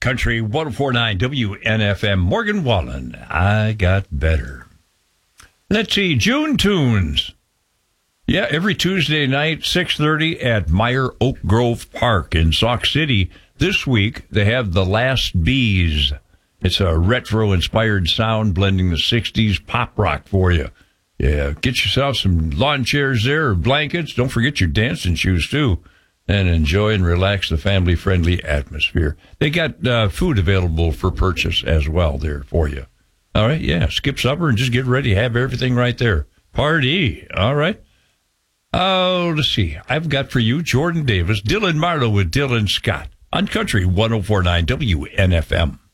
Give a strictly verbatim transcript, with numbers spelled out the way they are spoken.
Country one oh four point nine W N F M. Morgan Wallen, I Got Better. Let's see, June Tunes. Yeah, every Tuesday night, six thirty at Meyer Oak Grove Park in Sauk City. This week, they have The Last Bees. It's a retro-inspired sound blending the sixties pop rock for you. Yeah, get yourself some lawn chairs there or blankets. Don't forget your dancing shoes, too. And enjoy and relax the family-friendly atmosphere. They got uh, food available for purchase as well there for you. All right, yeah, skip supper and just get ready. Have everything right there. Party, all right? Oh, let's see. I've got for you Jordan Davis, Dylan Marlowe with Dylan Scott on Country one oh four point nine W N F M.